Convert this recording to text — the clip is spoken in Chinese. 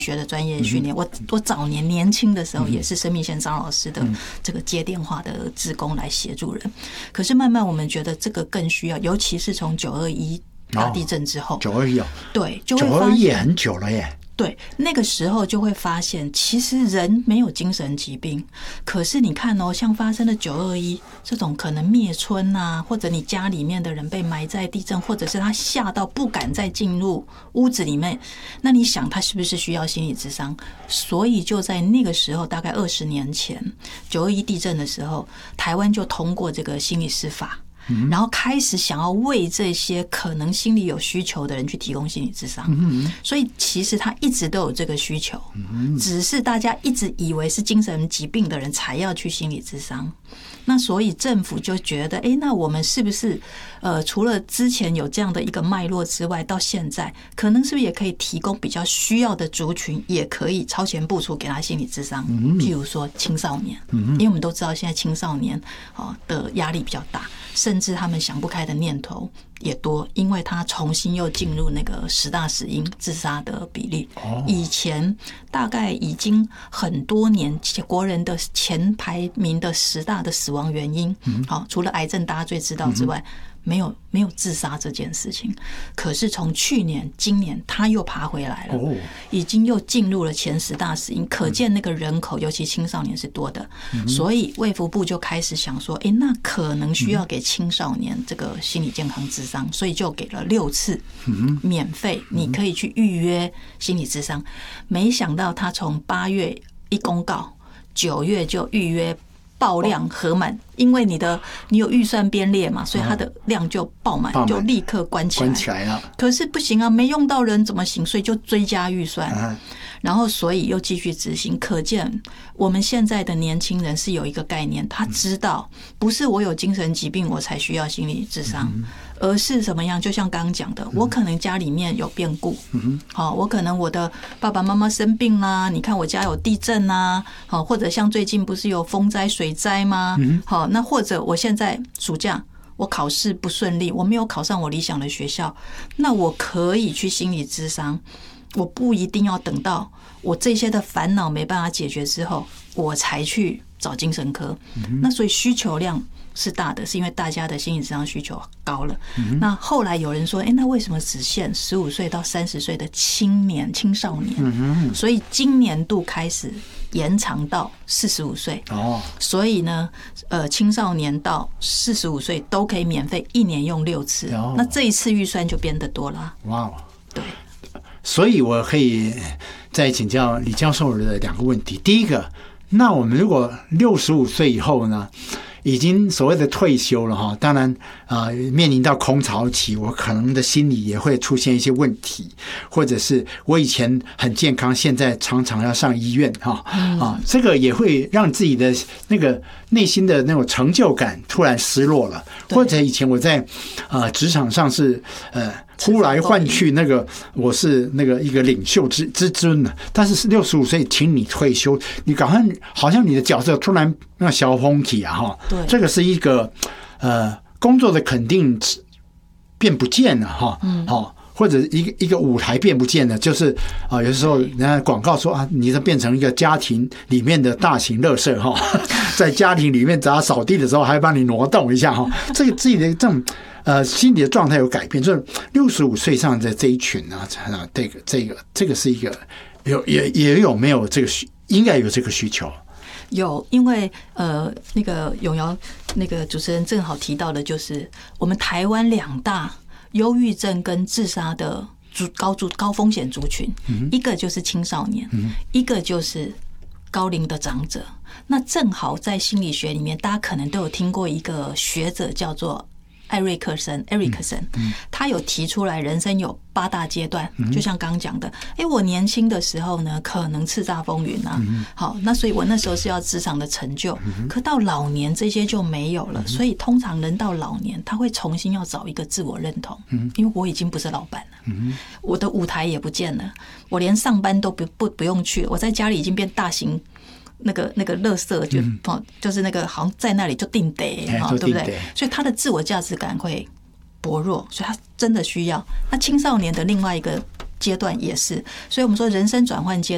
学的专业训练。我早年年轻的时候也是生命线张老师的这个接电话的志工来协助人，可是慢慢我们觉得这个更需要，尤其是从921大地震之后 ，921 对，就会发现 921也很久了耶。 对，那个时候就会发现，其实人没有精神疾病，可是你看哦，像发生的921这种可能灭村啊，或者你家里面的人被埋在地震，或者是他吓到不敢再进入屋子里面，那你想他是不是需要心理咨商？所以就在那个时候，大概20年前921地震的时候，台湾就通过这个心理师法。然后开始想要为这些可能心理有需求的人去提供心理咨商，所以其实他一直都有这个需求，只是大家一直以为是精神疾病的人才要去心理咨商。那所以政府就觉得，那我们是不是除了之前有这样的一个脉络之外，到现在可能是不是也可以提供比较需要的族群，也可以超前部署给他心理咨商？譬如说青少年，因为我们都知道现在青少年的压力比较大。甚至他们想不开的念头也多，因为他重新又进入那个10大死因自杀的比例。以前大概已经很多年，国人的前排名的10大的死亡原因，好，除了癌症大家最知道之外，没有自杀这件事情。可是从去年、今年，他又爬回来了，已经又进入了前10大死因，可见那个人口，尤其青少年是多的。所以卫福部就开始想说，那可能需要给青少年这个心理健康咨商，所以就给了6次免费，你可以去预约心理咨商。没想到他从8月一公告，9月就预约爆量合满，因为你有预算编列嘛，所以它的量就爆满，就立刻关起来了。可是不行啊，没用到人怎么行？所以就追加预算，然后所以又继续执行。可见我们现在的年轻人是有一个概念，他知道不是我有精神疾病我才需要心理咨商，而是怎么样？就像刚刚讲的，我可能家里面有变故，我可能我的爸爸妈妈生病啦，你看我家有地震啊，或者像最近不是有风灾水灾吗？好，那或者我现在暑假我考试不顺利，我没有考上我理想的学校，那我可以去心理咨商，我不一定要等到我这些的烦恼没办法解决之后，我才去找精神科。那所以需求量是大的，是因为大家的心理咨商需求高了。那后来有人说，那为什么只限15岁到30岁的青少年？所以今年度开始延长到45岁。所以呢，青少年到45岁都可以免费1年用6次。那这一次预算就变得多了。哇，对。 所以我可以再请教李教授的2个问题。第一个，那我们如果65岁以后呢，已经所谓的退休了哈，当然面临到空巢期，我可能的心理也会出现一些问题，或者是我以前很健康，现在常常要上医院这个也会让自己的那个内心的那种成就感突然失落了，或者以前我在职场上是呼来唤去，那个我是那个一个领袖之尊的，但是65岁请你退休，你赶快好像你的角色突然那小风起啊哈，这个是一个工作的肯定变不见了哈，或者一个舞台变不见了，就是有的时候人家广告说你这变成一个家庭里面的大型垃圾哈，在家庭里面只要扫地的时候还帮你挪动一下哈，这个自己的这种心理的状态有改变，就是65岁上的这一群这个是一个也有没有这个应该有这个需求？ 有，因为那个永尧那个主持人正好提到的，就是我们台湾2大忧郁症跟自杀的高风险族群，一个就是青少年，一个就是高龄的长者。那正好在心理学里面，大家可能都有听过一个学者叫做艾瑞克森，他有提出来人生有8大阶段，就像刚刚讲的，我年轻的时候呢，可能叱咤风云啊，好，那所以我那时候是要职场的成就，可到老年这些就没有了，所以通常人到老年，他会重新要找一个自我认同，因为我已经不是老板了，我的舞台也不见了，我连上班都不用去了，我在家里已经变大型。那个垃圾就是那个好像在那里就定得对不对？所以他的自我价值感会薄弱，所以他真的需要。那青少年的另外一个阶段也是，所以我们说人生转换阶段。